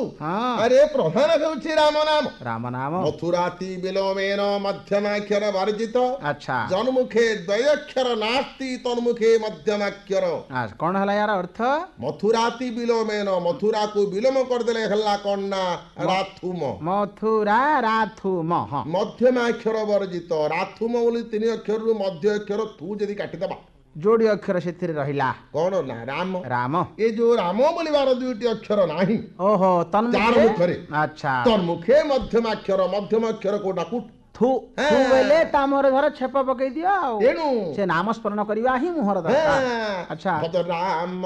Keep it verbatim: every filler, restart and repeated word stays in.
ହଁ। ଆରେ ପ୍ରଧାନ ହେଉଛି ରାମ ନାମ। ରାମ ନାମ ମଥୁରାତି ବିଲୋମେନ ମଧ୍ୟମାକ୍ଷର ବର୍ଜିତ ଆଚ୍ଛା ଜନ୍ମୁଖେ ଦ୍ୱୟକ୍ଷର ନାସ୍ତି ତନ୍ମୁଖେ ମଧ୍ୟମାକ୍ଷର। ଆ, କଣ ହେଲା ୟାର ଅର୍ଥ? ମଥୁରାତି ବିଲୋମେନ ମଥୁରାକୁ ବିଲୋମ କରିଦେଲେ ହେଲା କଣ ନା ରାଥୁମ। ମଥୁରା ରାଥୁମ ହଁ ମଧ୍ୟମାକ୍ଷର ବର୍ଜିତ ରାଥୁମ ବୋଲି ତିନି ଅକ୍ଷରରୁ ମଧ୍ୟ ଅକ୍ଷର ତୁ ଯଦି କାଟିଦେବା ଯୋଡି ଅକ୍ଷର ସେଥିରେ ରହିଲା କଣ ନା ରାମ। ରାମ ଏ ଯୋଉ ରାମ ବୋଲିବାର ଦୁଇଟି ଅକ୍ଷର ନାହିଁ ଓହୋ ଚାର ତନ୍ମୁଖେ ମୁଖରେ ଆଚ୍ଛା ତନ୍ମୁଖେ ମଧ୍ୟମାକ୍ଷର ମଧ୍ୟମ ଅକ୍ଷର କୋଉଟାକୁ ଥୁ ହଁ। ଥୁ ବୋଇଲେ ତା ମୁହଁରେ ଧର ଛେପ ପକେଇ ଦିଅ ଆଉ ତେଣୁ ସେ ନାମ ସ୍ମରଣ କରିବା ହିଁ ମୁହଁର ହଁ ଦରକାର ଆଚ୍ଛା ଭଜ ରାମ